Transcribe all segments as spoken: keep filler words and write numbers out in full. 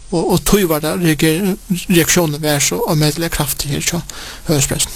og, og tog var det reaksjonen var så og medelig kraftig her så hørespressen.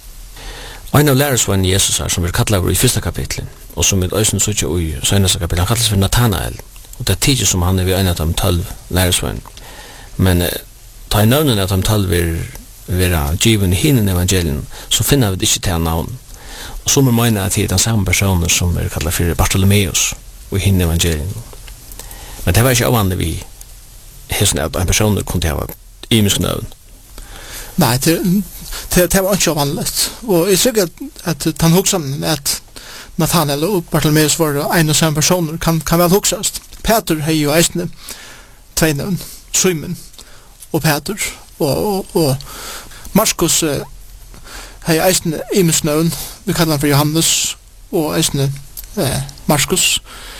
En av lærersvann Jesus her, som vi kallar over i første kapitlet, og som vi øysen så ikke i søgneste kapitlet, han kalles for Nathanael, og det er tidlig som han er ved en av de tolv lærersvann. Men eh, ta i navnen av de tolv vil være given i hinen evangelien, så finner vi det ikke til navn. Og så må vi mene at det er den samme personer som vi kallar for Bartholomeus og i hinen evangelien. Men det var ikke avvanlig vi hesten av en person kunne ha imisk navn. Nei, det, det, det var ikke avvanligt. Og jeg tror at, at han hoksa at Nathanael og Bartholomeus var en og samme personer kan, kan vel hoksast. Peter har jo eisne tvei navn, Simon og Peter, og, og, og Markus uh, har jo eisne imisk navn, vi kallar han for Johannes, og eisne eh, Markus.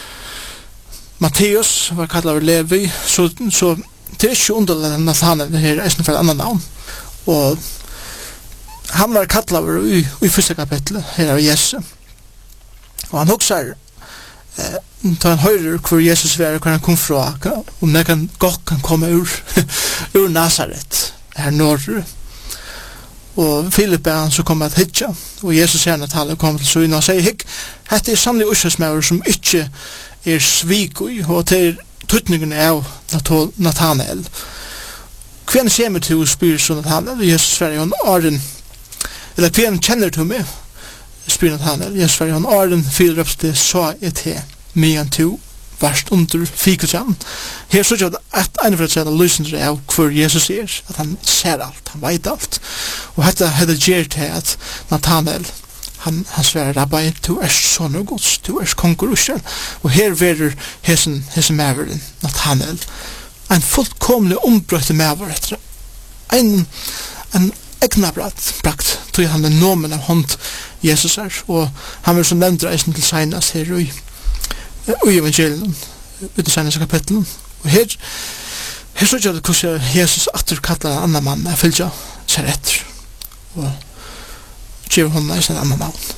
Matteus var kallar for Levi, så, så det er ikke underlig at Nathanael her eisne for et annet navn. Og han var kallar i, i første kapitlet her av Jesus. Og han hoksar eh, da han høyrer hvor Jesus var, hvor han kom fra, om det kan godt kan komme ur, ur Nazaret, her norr. Og Philip er han som kommer til hitja, og Jesus her Natalia kommer til søyne og sier, hikk, dette er sannlig ursøsmæver som ikke er svikui, og til tøtningen av Nathanael. Hvem kommer til å spyr så Nathanael? Jesus svarer, han er en, eller hvem kjenner til meg? Spyr Nathanael. Jesus svarer, han er en fyrrøpste, så er til medan to verst under fikutjan. Her så er det et ene for å se løsende av hvor Jesus er, at han ser alt, han vet alt. Og dette hadde gjør til at Nathanael, han, han svarer, Rabbi, du er sånn og gods, du er konkur Israel. Og her verer hesen, hesen maveren, Nathanael, en fullkomlig ombrøtte maver etter en, en egnabrakt brakt, tog han den nomen av hånd Jesus er, og han vil som nevnte reisen til senest her i i evangelien ut i seneste kapitlen. Og her her så gjør det hvordan Jesus atter kallar en annan mann jeg fylgja seg etter og gjør hånda i sin annan navn.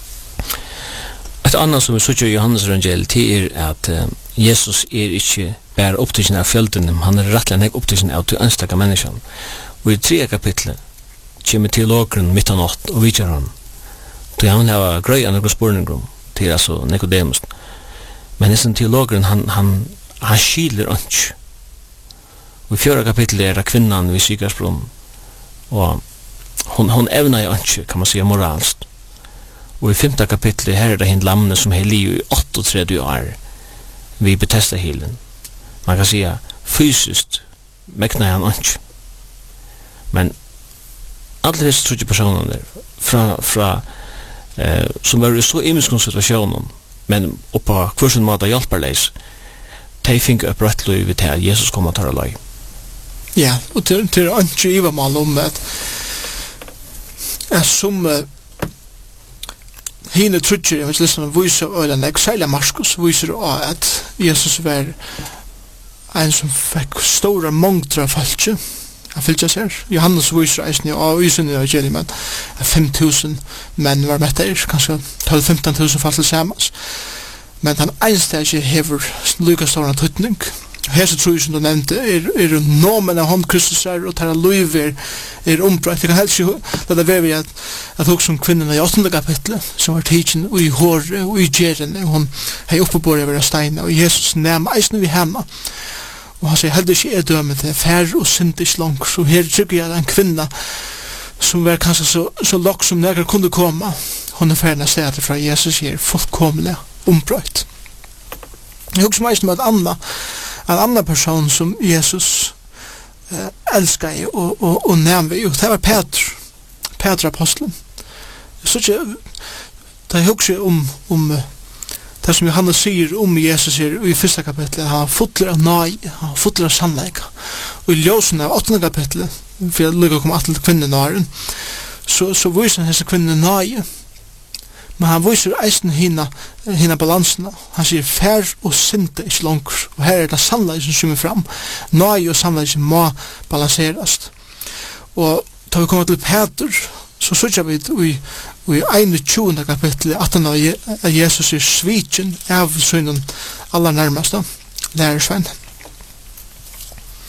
Et annet som vi så gjør i Johannes evangeliet er at uh, Jesus er ikke bare opptidsen av fjöldene, han er rettelig nek opptidsen av til ønstaka menneskene. Og i tredje kapitlet kommer teologeren midt av natt og vidtjer han. Til han har grøy av noen spørninger til altså Nikodemus. Men nesten teologeren, han, han, han skiler ønsk. Og i fjøra kapitlet er det kvinnan ved sykarsbron. Og hon, hon evner i ønsk, kan man sige, moralst. Og i femte kapitlet her er det hinn lamne som har liv i åttiotredje år vi betesta hilen. Man kan sige, fysiskt meknar han ønsk. Men alle disse trodde personer der, fra, fra eh, som var i så imenskons situasjonen, men oppa kursen måte hjelperleis, de fikk opp rett løy til at Jesus kom og tar løy. Ja, og til, til ønske i var mal om at jeg som uh, hine trutcher, jeg vet liksom viser øyne, jeg særlig Markus viser at Jesus var en som fikk store mongter av falskje. Han fylgja seg. Johannes viser eisen og viser i evangeliet, men fem tusen menn var med der, kanskje tolv til femten tusen fall til samans. Men han einsteg hever lykka stor tøtning. Hese tror som du nevnte er, er nomen av hånd Kristus er, og tar liv er, er ombrøtt. Jeg kan helst jo lade være ved at, at også om kvinnen i åttende kapitlet, som var tidsen og i håret og i gjerne, og hun har oppebåret over steina, og Jesus nærmere eisen vi hemma. Og han sier, heldig ikke er døme til færre og synd ikke langt. Så her tykker jeg en kvinna som var kanskje så, så lok som nekker kunne komme. Hun er færre stedet fra Jesus her, fullkomlig ombrøtt. Jeg husker meg som at Anna, en annen person som Jesus eh, elsker og, og, og nærmere, jo, det var Peter, Peter apostelen. Så ikke, det jeg husker om, om det som Johannes sier om Jesus her i første kapitlet, han har fotler av nøy, han har fotler av sannleika. Og i ljósen av åttende kapitlet, for jeg lykker å komme til kvinnen nøyren, så, så viser han hese kvinnen nøy, men han viser eisen hina, hina balansene. Han sier fær og sinte ikke langer, og her er det sannleik som kommer fram. Nøy og sannleik som må balanserast. Og da vi kommer til Peter, så sørger vi i, i einogtjúgunda kapitlet at han av Jesus er svitjen av synen aller nærmeste lærersvenn.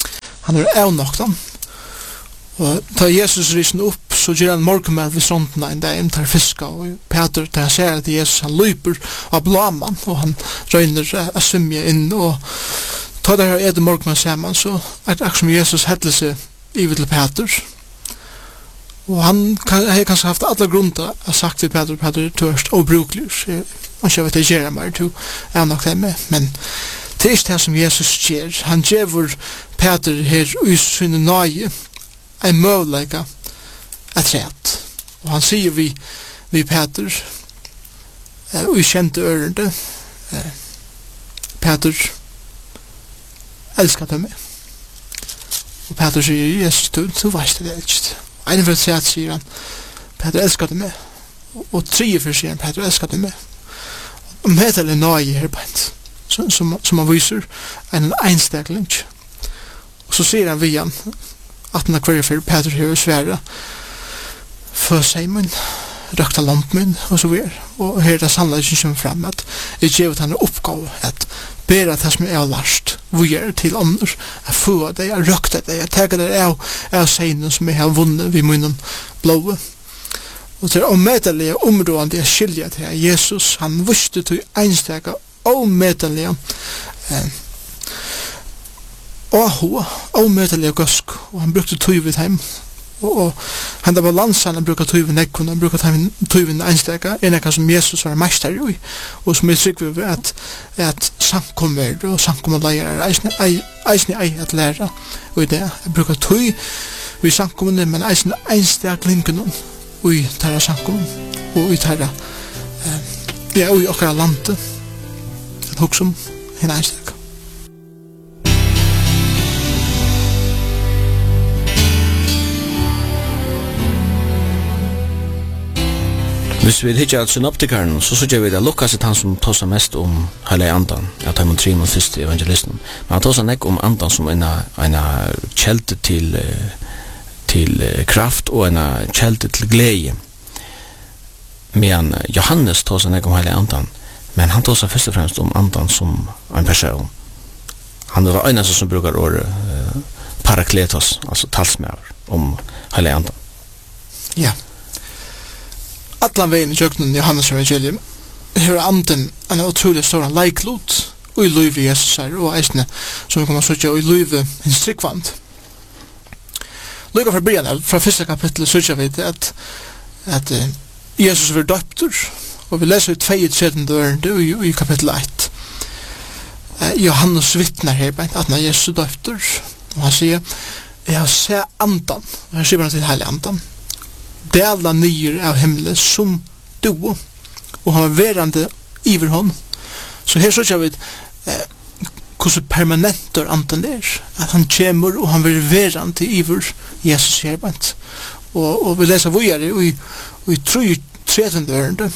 Han er avnoktan. Og da Jesus risen opp, så gjør han morgenmad ved stråndene en dag, han tar fiska, og Peter, da han ser at Jesus, han løper av blaman, og han røyner å svimje inn, og ta det her etter morgenmad sammen, så er det akkurat som Jesus hettler seg ivet til Peter. Og han har kanskje haft alle grunner å sagt til Peter, Peter er tørst og bruklig, så han ikke vet det gjør mer, du er nok det med, men det er ikke det som Jesus gjør. Han gjør Peter her i sin nøye, en møvleika et rett. Og han sier vi, vi Peter, eh, og i kjente ørende, eh, Peter elsker dem. Og Peter sier, Jesus, du, du veist det ikke. En for et sett sier han, Peter elsker dem. Og, og tre for sier han, Peter elsker dem. Og med det er nøye her på en, som, som, som han viser, en einstakling. Og så sier han vi han, at han har kvar for Peter her i Sverige for seg min røkta lamp min og så videre og her er det sannlig som kommer frem at jeg gjør at han er oppgave at bæra det som er lærst videre til andre at få det, jeg røkta det jeg tenker det av, av seinen som jeg har vunnet ved munnen blåe og det er omedelig områdende jeg skiljer til Jesus han visste til enstaka omedelig eh, og hoa, omøtelig og gøsk, og han brukte tøyvet heim, og, og han da balansen han brukte tøyvet nekkun, han brukte tøyvet einsteka, en ekka som Jesus var meister i, og som jeg trykker ved at, at samkommer og samkommerleier er eisne ei at lære, og i det, jeg brukte tøy i samkommerne, men eisne einstek linken og i tarra samkommer, og i tarra, eh, ja, og i okkara landet, at hoksum henne einstek. Hvis vi hittar synoptikeren, så synes vi det Lukas er han som tåser mest om hele andan, at han må tre med første evangelisten. Men han tåser nekk om andan som en, en kjelte til, til kraft og en kjelte til glede. Men Johannes tåser nekk om hele andan, men han tåser først og fremst om andan som en person. Han er en som brukar året uh, parakletos, altså talsmær om hele andan. Ja. Atlan veien i kjøkkenen i Johannes evangelium her er anden en utrolig stor leiklot og i løyve Jesus her og eisne som vi kommer å søtja og i løyve en strikkvand Lykka fra byrjan fra første kapittel søtja vi at, at uh, Jesus var døptur og vi leser i tredje dørende i, i kapittel ett uh, Johannes vittnar her at han er Jesus døptur og han sier jeg har sett andan og han sier han til heilig andan dela nyer av himmelen som du og han var verande iver hon så her så kjær vi eh, hvordan permanenter andan er at han kommer og han var verande iver Jesus herbant og, og vi leser vågjere og i tredje ørende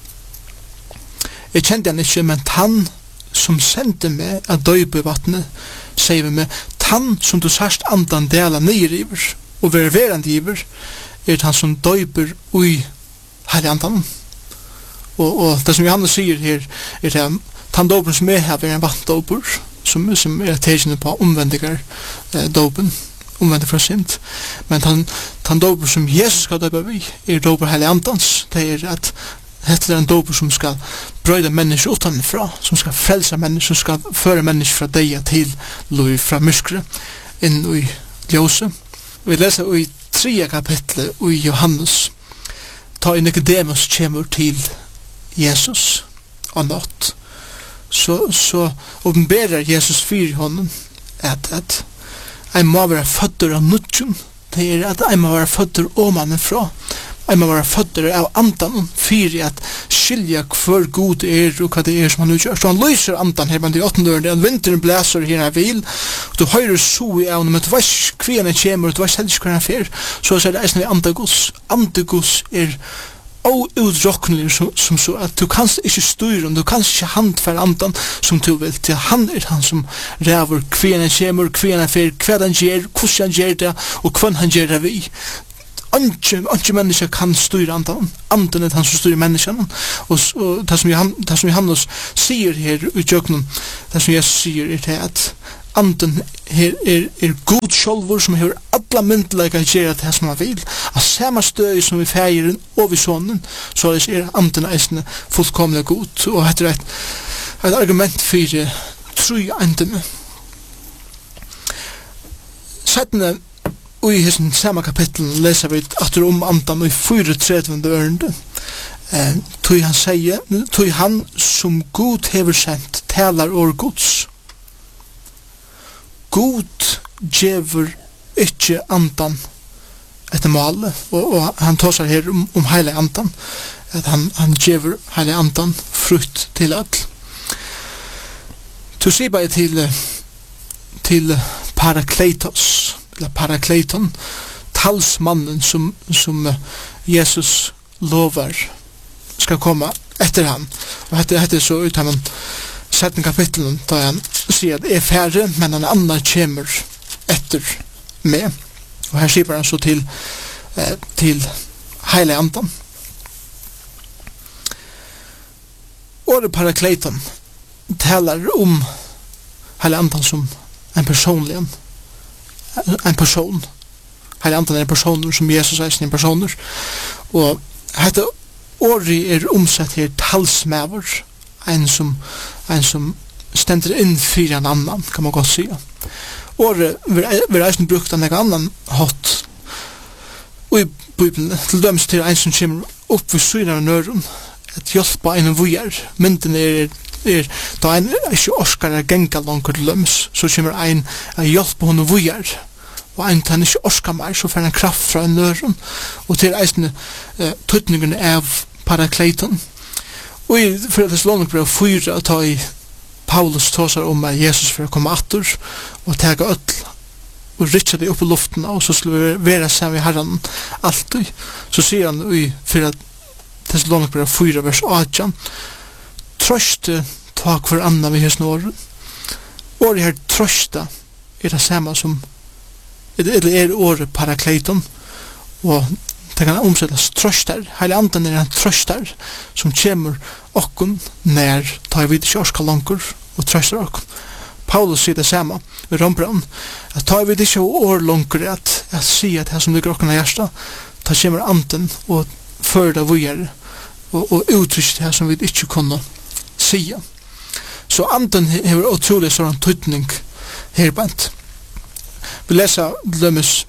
jeg kjente han ikke men han som sendte meg av døype vattnet sier vi meg han som du sørst andan dela nyer iver og var verande iver er det han som døyper ui heilig andan. Og, og det som Johannes sier her, er det han døyper som er her, er en vattendøyper, som, som er tegnet på omvendigar eh, døypen, omvendig fra synd. Men han, han døyper som Jesus skal døyper vi, er døyper heilig andans. Det er at dette er en døyper som skal brøyde mennesker utanfra, som skal frelse mennesker, som skal føre mennesker fra deg til lov, fra myskre, inn i ljøse. Vi leser i tredje kapitlet i Johannes ta i Nicodemus kommer til Jesus og natt så, så åpenberer Jesus fyr honom at, at jeg må være føtter av nutjum det er at jeg må være føtter om han fra jeg må være føtter av andan fyr at skilja hver god er og hva det er som han utgjør så han løser andan her men det er åttende døren en vinteren blæser her er vil og du høyrer så i av men du veist hver han kommer og du veist heller ikke hver han fer så er det eisen vi andagus andagus er outroknelig som, som så at du kan ikke styre du kan ikke handfære andan som du vil til han er han som ræver hver han kommer hver han fer hver han gjør hvordan han gjør det og hva han gjør det vi Anke, anke mennesker kan styre andan anden er han som styrer menneskene og, og det som, Johan, det som Johannes sier her i djøknen det som Jesus sier er det at anden her er, er god sjolvor som har alla myndelaga å gjøre det som han vil. Av samme støy som vi feiren og vi sonen, så er anden eisende fullkomlig god. Og dette er et, et argument for tru andene. Settene og i hessen samme kapittel leser vi atter om andan og i fireogtredivte ørende. Eh, tog han sier, tog han som god hever sendt talar or gods. God djever ikke andan etter male, og, og han tåsar her om, om heile andan, at han, han djever heile andan frukt til alt. Tu sier bare til, til Parakletos, eller Parakleton, talsmannen som, som Jesus lovar skal komme etter han. Og dette, dette er så ut av en setten kapitlen, da han sier at er færre, men han annar kommer etter meg. Og her sier han så til, eh, til heile andan. Året Parakleton taler om heile andan som en personlig en person. Heile andan er en person som Jesus er sin personer. Og dette året er omsett her talsmæver, en som, en som stender inn for en annan, kan man godt si. Året vil eisen brukt av en annan hatt. Og i Bibelen, til døms til en som kommer opp ved syne av nøren, et hjelpa en vujer. Mynden er, er da en ikke orskar er genga langt til døms, så kommer en a hjelpa henne vujer. Og en han ikke orskar mer, så får han kraft fra en nøren. Og til eisen uh, tøtningen av Parakleton. Og i for at det slår nok bra fyra å ta i Paulus tåsar om at Jesus for å komme atter og tega öll og rytja det opp i luften og så skulle vi være sammen i Herren alltid. Så sier han i for at det slår nok bra fyra vers åtjan trøste tak for anna vi hos nåren. Året her trøste er det samme som eller er året Parakleton og det kan omsettes trøster. Heile andan er en trøster som kommer okkun nær ta vid kjørska langur og trøster okkun. Paulus sier det samme i Rombrand at ta vid ikke år langur at jeg sier at det som ligger okkun av hjersta ta kommer anden og fører det vujere og, og uttrykker det som vi ikke kunne sige. Så anden hever utrolig sånn tøytning her bant. Vi leser lømmes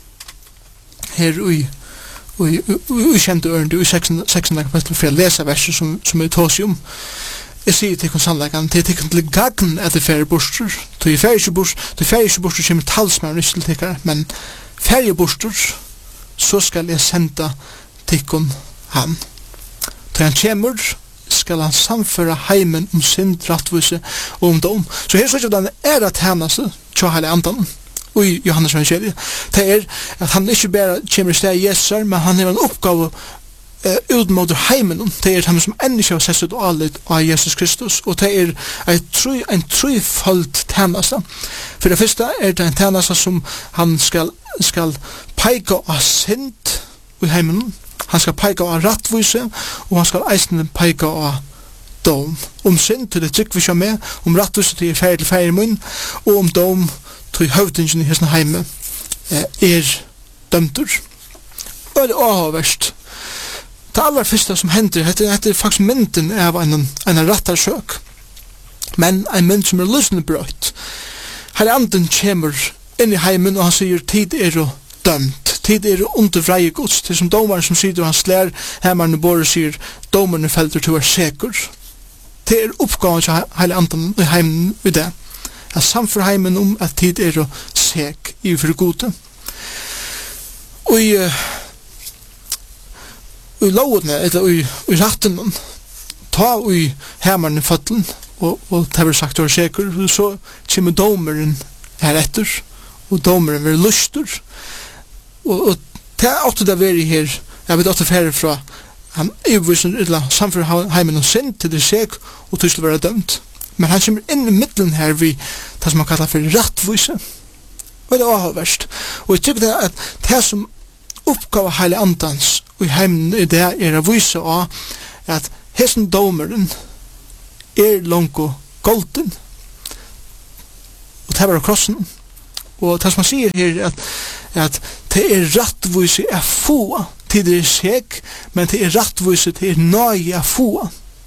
her ui og vi kjente ørende i seksende kapittel for jeg leser verset som, som er tås om. Jeg sier til konsanleggen til jeg til gagn etter ferie borster til ferie ikke borster til ferie ikke borster kommer talsmenn ikke til tikkere men ferie borster så skal jeg sende tikkun han til han kommer skal han samføre heimen om synd, rattvise og om dom. Så her så ikke den er at hennes tja heile andan og i Johannes evangeliet, det er at han ikke bare kommer i stedet Jesus, men han har en oppgave uh, utmåter heimen, det er han som enda ikke har sett ut allit av Jesus Kristus, og det er en, tru, en trufald tjeneste. For det første er det en tjeneste som han skal, skal peika av synd i heimen, han skal peika av rattvise, og han skal eisen peika av dom. Om synd til det trykk vi kommer med, om rattvise til feir til feir munn, og om dom tog høvdingen i hessen heime eh, er dømtur. Og det er avhverst. Det aller første som hender, det er faktisk mynden av en, en rattarsøk. Men en mynd som er løsende brøyt. Her anden kommer inn i heimen og han sier tid er jo dømt. Tid er jo under vreie gods. Det er som domaren som sier og han slær hemmerne båre sier domerne felter til å være sikker. Det er oppgaven til hele anden i heimen i det. Jeg samfører heimen om at tid er å sek i for gode. Og i, uh, i lovene, eller i, i ratten, ta i hemmeren i føttelen, og, og det har sagt å være sikker, så kommer domeren her etter, og domeren vil luster. Og, og det er åtte det være her, jeg vet åtte færre fra, han er jo samfører heimen om synd til det sek, og til å være dømt. Men han kommer inn i middelen her vi det som man kallar for rattvise. Og det er også verst. Og jeg tykker det at det som oppgave heile andans og i heimen i det er å vise av at hessen domeren er langt og golden. Og det var krossen. Og det som man sier her er at, at det er rattvise er få, til det er seg, men det er rattvise til er nøye er få.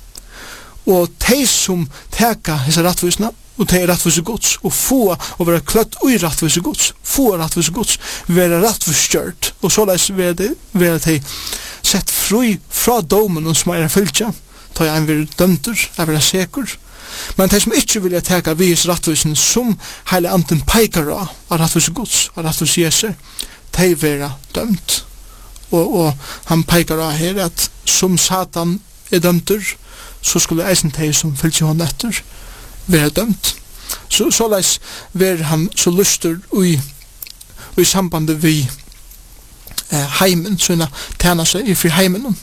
Og de som teka disse rattvisene, og det er rattvise gods, og få og være kløtt ui rattvise gods, få rattvise gods, være rattvistgjørt, og såleis være det, være det sett fri fra domen som er fylkja, ta jeg en vil dømter, er vil sekur. Men de som ikke vilja teka vis rattvisen som heile anden peikar av, av rattvise gods, av rattvise jeser, de vera dømt. Og, og han peikar av her at som Satan er dømter, så skulle eisen de som fylkja hon etter, være dømt. Så såleis ver han så lustur ui, ui sambandet vi eh, heimen, sånn tjena seg i fri heimen.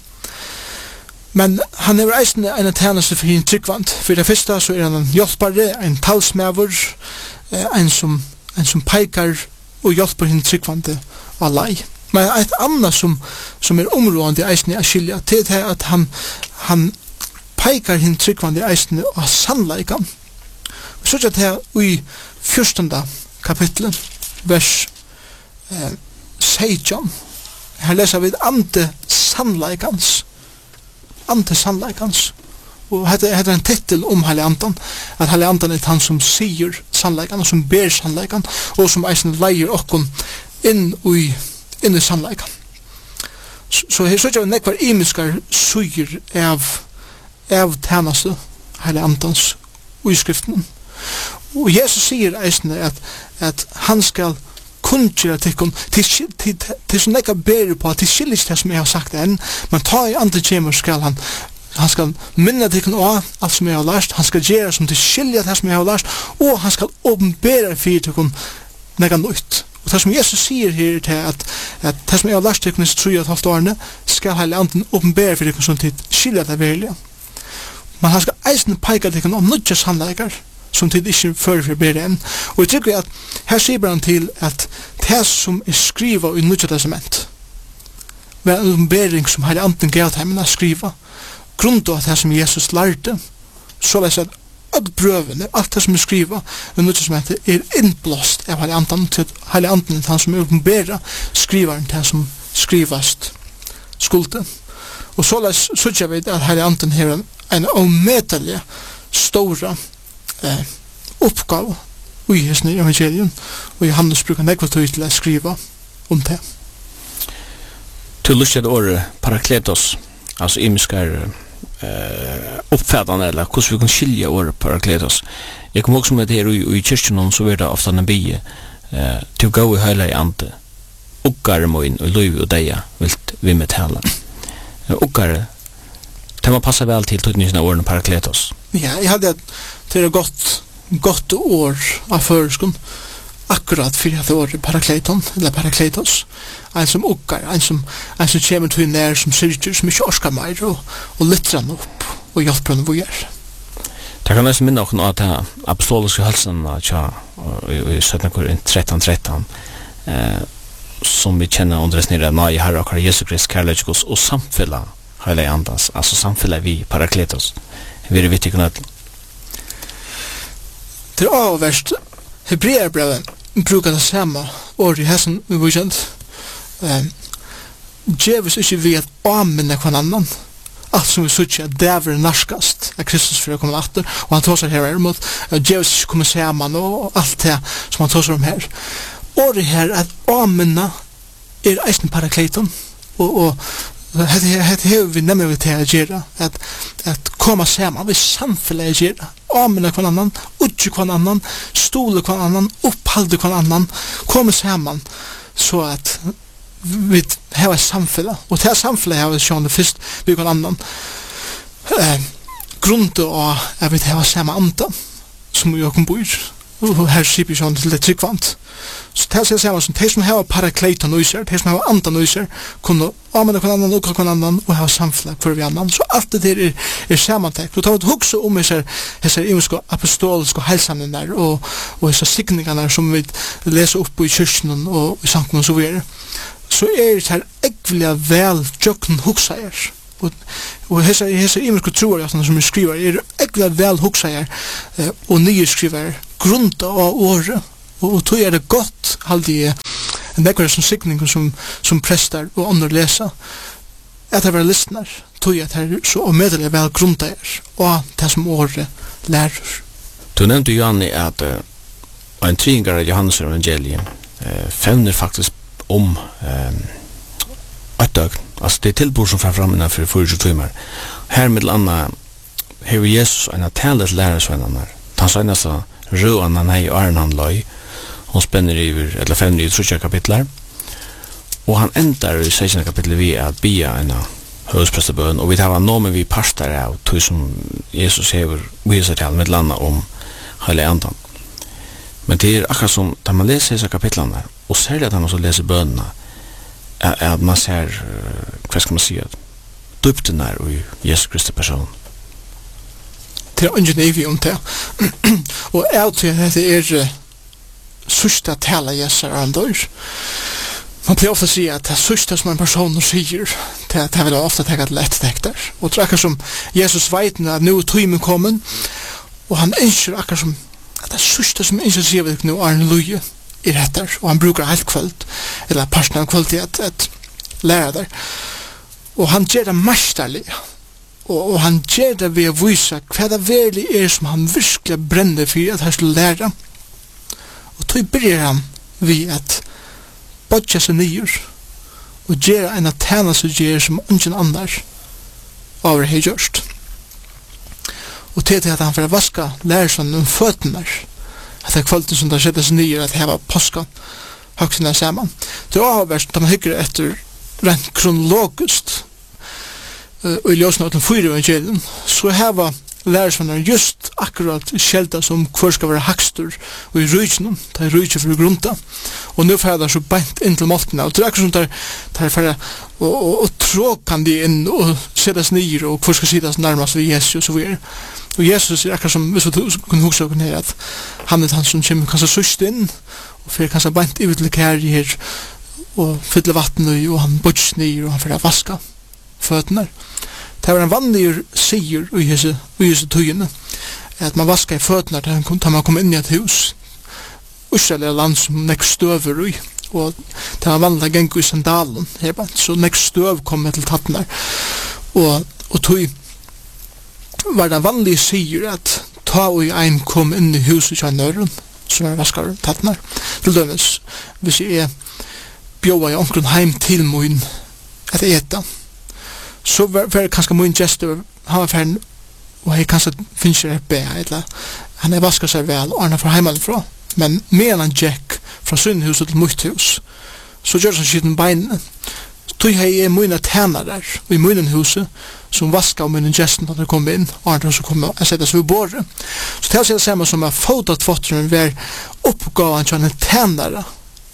Men han er eisen en tjena seg for hin tryggvand. For det første så er han en hjelpare, en talsmæver, eh, en, som, en som peikar og hjelper hin tryggvand av lei. Men et annet som, som er områdende eisen i Askilja, det er at han, han peikar hin tryggvand i eisen av sannleikan. Så er det i fjørstende kapitlet, vers eh, seksten. Her leser vi ante sannleikans. Ante sannleikans. Og dette er en titel om Heilig Andan, at Heilig Andan er han som sier sannleikan, og som ber sannleikan, og som eisen leier okkon inn i, inn i sannleikan. Så, så her så er det nekvar imiskar suger av, av tjeneste Heilig Andans og i skriften. Og Jesus sier eisne at, at han skal kunngjøre tikkun til som nekka ber på at det skiljer ikke det som jeg har sagt enn, men ta i andre kjemer skal han han skal minne tikkun av alt som jeg har lært, han skal gjøre som til skiljer det som jeg har lært, og han skal åpenbære fyrir tikkun nekka nøyt. Og det som Jesus sier her til at, at det som jeg har lært tikkun i tru og halvt årene skal Heilig Anden åpenbære fyrir tikkun som til skiljer det verilige. Men han skal eisne peika tikkun om nødja sannleikar som tid ikke fører for bedre enn. Og jeg tykker at her sier han til at det som er skriva i Nødja Testament var en åpenbering som Heilig Anden gav til ham å skriva, grunn av det som Jesus lærte, så leser at alle brøvene, alt det som er skriva i Nødja Testamentet er innblåst av Heilig Anden, til Heilig Anden er han som er åpenbera skrivaren til han som skrivast skulde. Og så leser så jeg vet at Heilig Anden har en, en omedelige stora eh, oppgave i hesne evangelien, og Johannes brukar nekva tøy til å skriva om det. Til lustet året parakletos, altså imiskar eh, oppfædane, eller hvordan vi kan skilja året parakletos. Jeg kom også med det her i, i kyrkjen, så var det ofta en bie eh, til å gå i høyla i ante, okkare må inn, og løyvi og deia, vilt vi med tala. Okkare, det må passa vel til tøytningsen av årene parakletos. Ja, jeg hadde at det er godt, godt år av føreskon, akkurat fyrir at det var parakleton, eller parakletos, en som okkar, en som, en som kommer til nær, som syrger, som ikke orskar meir, og, og lytter han opp, og hjelper han hvor gjør. Det kan nesten minne okkur at det apostoliske halsen i syttende Korint tretton tretton, eh, som vi kjenner under snirra nøye herre okkar Jesu Krist, kærleikos og samfella Heilig Andans, altså samfella vi parakletos. Vi er vitt i knøtlen. Det er avverst, Hebreerbrevet brukar det samme år i hessen vi var kjent. Djevis ikke vi at amen kvann annan, alt som vi sutja, dæver narskast av Kristus for å komme atter, og han tåsar her er mot, djevis ikke kommer saman og alt det som han tåsar om her. Året her at amena er eisen parakleiton, og, og hette hever vi nemlig til å gjøre, at, at komme saman, vi samfunnet gjøre, amena kvann annan, utje kvann annan, stole kvann annan, opphalde kvann annan, komme saman, så at vi har samfunnet, og til samfunnet har vi sjående først vi kvann annan, eh, grunnt av at vi har samme andan, som vi åkken bor, og her sier vi sjående til det tryggvant. Så det skal jeg si som de som har parakleiton nøyser, de som har andan nøyser, kunne amena kvann annan, ukka kvann annan, og ha samfunnet for vi annan. Så alt det der er, er samantekt. Og ta et hugsa om hesser, hesser imenske apostoliske heilsamnen der, og, og hesser signingarna som vi leser opp i kyrkjen og i sanken og så videre. Så er det her ekvelig vel tjøkken hugsa er. Og, og hesser, hesser imenske troer som vi skriver, er ekvelig vel hugsa er, og nye skriver, grunnt av året, Og, og tog er det godt, halde jeg, en nekker som signinger som, som prester og andre leser, at det var listner, tog jeg at det er så omedelig vel grunnt er, og det som året lærer. Du nevnte Johanni at uh, en tringar av Johannes evangeliet uh, fevner faktisk om um, et dag. Altså det er tilbord som fer fram innenfor fyrtio timer. Her med anna hever Jesus en talet lærersvennerne. Han sier så røen han hei og han løy. Hun spenner iver, eller fevner i trutja kapitler. Og han endar i sekstende kapitlet vi at bia en høysprestebøn, og vi tar noe med vi parstar av tog som Jesus hever viser til med landa om hele andan. Men det er akkurat som da man leser disse kapitlene, og særlig at han også leser bønene, er at man ser, hva skal man si, at dypten er i Jesus Kristi person. Det er ingen evig om det. Og jeg tror at det er sørste tale Jesus er en dør. Man pleier ofta å si at det sørste som en person sier, det, det vil ofta tenke at lett det der. Og det er akkurat som Jesus vet at nå er timen kommet, og han ønsker akkurat som at det sørste som ønsker sier vi nå er en løye i retter, og han bruker helt kvöld, eller parten av kvöld til at, at lære der. Og han gjør det mesterlig, og, og han gjør det ved å vise hva det virkelig er som han virkelig brenner for at han skal lære. Og tog bryr han ved at bodja seg nyer, og gjør en av tjena seg gjør som ingen andre over hei gjørst. Og til til at han får vaska lærersvann om føttene, at det er kvölden som det skjedde seg nyer, at heva påskan høgsene sammen. Det er avhverst, da man hykker etter rent kronologisk, uh, og i ljøsene av den fyra evangelien, så heva lærersvannar just akkurat skjelda som hver skal være hakstur og i rujtjen, det er rujtjen for grunta, og nu fer det så beint inn til måltene, og det er akkurat som det er ferdig og, og, og tråkan de inn og settes nyer, og hver skal sittes nærmast ved Jesus og så videre. Og Jesus er akkurat som, hvis vi kunne huske oss her, at han er han som kommer kanskje sørst inn, og fer kanskje beint ut til kæri her, og fyller vatten og han bodger nyer, og han fer vaska føttene. Det var en vanlig sier i hese, i hese tøyene, at man vaskar i føttene til man kom inn i et hus. Israel er land som nek støver i, og det var vanlig å genge i sandalen, så nek støv kom til tattene. Og, og tøy var det vanlig sier at ta og ein kom inn i huset til nøren, som er vaskar tattene. Til dømes, hvis jeg bjøver i omkring heim til moen at eta, så var det kanskje min gestor, han var ferdig, og jeg kanskje finner seg be, eller han er vasket seg vel, og han er fra heimalifra, men medan han gikk fra syndhuset til mitt hus, så gjør han skitten beinene. Tog jeg er mine tænare der, og i mine huset, som vasket av mine gestor da de kom inn, og han så kom og sette seg i båret. Så det er det samme som at fotatfotteren var oppgaven til en tænare,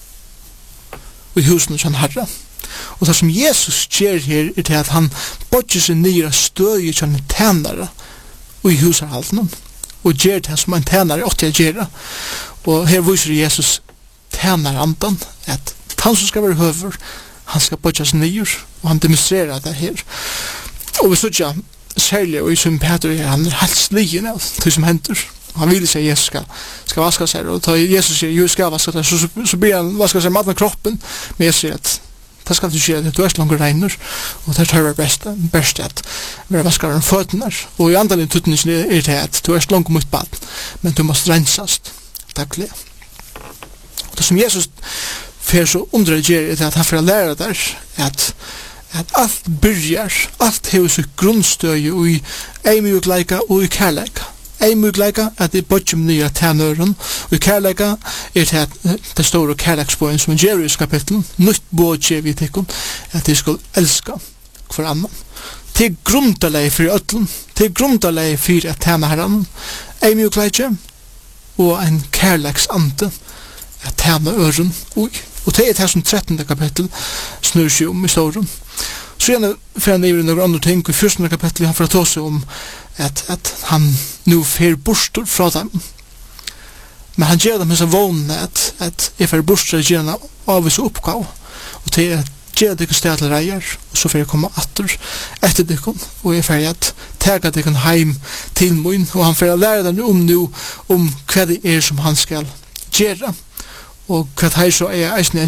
og i husen til en herre. Og det som Jesus gjør her er til at han bodger seg nye støy til en tænare og i husarhalten og gjør det som en tænare åtte jeg gjør. Og her viser Jesus tænare andan at han som skal være høver han skal bodger seg nye og han demonstrerer det her. Og vi så ikke særlig og i som Peter her han er helt slien av det som henter. Han vil si at Jesus skal, skal vaske seg og da Jesus sier at skal vaske seg så, så, så blir han vaske seg maten av kroppen men Jesus sier at det skal du gjøre, du er så langt regner, og det tar best, best at vi vaskar en føttene, og i andre tuttningen er det at du er så langt mot bad, men du måste rensast daglig. Og det som Jesus fer så underreagerer er at han får lære der, at, at alt byrjar, alt hever sitt grunnstøy og i eimugleika og i kærleika. Ei mugleika at det bodgjum nye tænøren, og i kærleika er det det store kærleiksbøyen som er gjør i kapitlen, nytt bodje vi tikkum, at de skal elska hver annan. Det er grundalei for ötlen, det er grundalei for at tæna herran, ei mugleika og en kærleiksante at tæna øren ui. Og det er det som trettende kapittel snur seg om i storen. Så gjerne for han nivir noen andre ting, og i fyrstende kapittel han får ta seg om at, at han nu fer bostor fra dem. Men han gjør dem hos vågne at, at jeg fer bostor gjør han avvis oppgav, og til at gjør det ikke sted til reier, og så fer jeg komme atter etter dykken, og jeg fer at tega dykken heim til mun, og han fer lære dem om nu om hva det er som han skal gjøre. og hva hei så er eisne